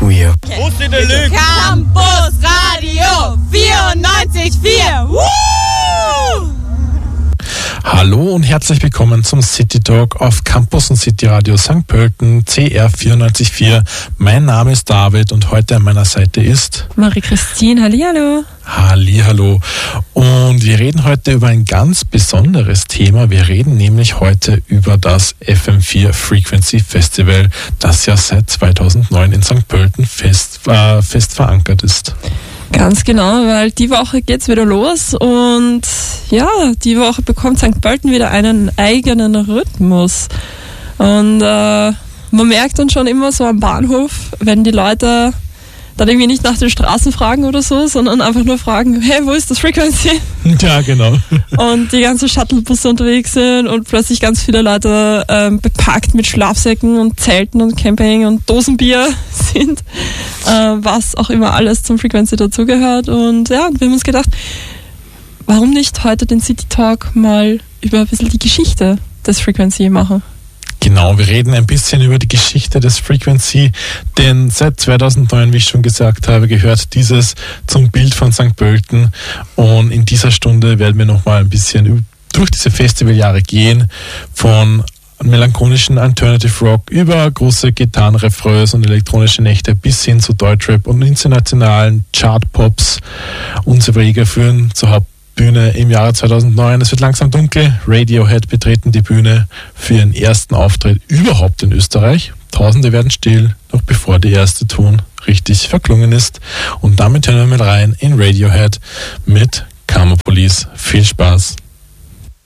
queer. Wo sind die Lügen? Campus Radio 94.4. Woo! Hallo und herzlich willkommen zum City Talk auf Campus und City Radio St. Pölten CR 94.4. Mein Name ist David und heute an meiner Seite ist Marie-Christine. Hallihallo. Hallihallo. Und wir reden heute über ein ganz besonderes Thema. Wir reden nämlich heute über das FM4 Frequency Festival, das ja seit 2009 in St. Pölten fest verankert ist. Ganz genau, weil die Woche geht's wieder los und ja, die Woche bekommt St. Pölten wieder einen eigenen Rhythmus. Und man merkt dann schon immer so am Bahnhof, wenn die Leute dann irgendwie nicht nach den Straßen fragen oder so, sondern einfach nur fragen, hey, wo ist das Frequency? Ja, genau. Und die ganzen Shuttlebusse unterwegs sind und plötzlich ganz viele Leute bepackt mit Schlafsäcken und Zelten und Camping und Dosenbier sind, was auch immer alles zum Frequency dazugehört. Und ja, wir haben uns gedacht, warum nicht heute den City Talk mal über ein bisschen die Geschichte des Frequency machen? Genau, wir reden ein bisschen über die Geschichte des Frequency, denn seit 2009, wie ich schon gesagt habe, gehört dieses zum Bild von St. Pölten und in dieser Stunde werden wir nochmal ein bisschen durch diese Festivaljahre gehen, von melancholischen Alternative Rock über große Gitarrenrefrains und elektronische Nächte bis hin zu Deutschrap und internationalen Chartpops. Unsere Wege führen zur Hauptbühne im Jahre 2009. Es wird langsam dunkel. Radiohead betreten die Bühne für ihren ersten Auftritt überhaupt in Österreich. Tausende werden still, noch bevor der erste Ton richtig verklungen ist. Und damit hören wir mal rein in Radiohead mit Karma Police. Viel Spaß!